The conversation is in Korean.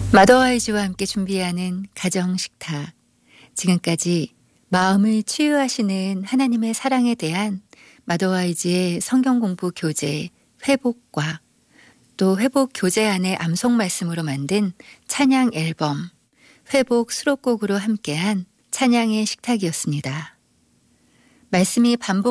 마더와이즈와 함께 준비하는 가정식탁. 지금까지 마음을 치유하시는 하나님의 사랑에 대한 마더와이즈의 성경공부 교재 회복과 또 회복 교재 안에 암송 말씀으로 만든 찬양 앨범 회복 수록곡으로 함께한 찬양의 식탁이었습니다. 말씀이 반복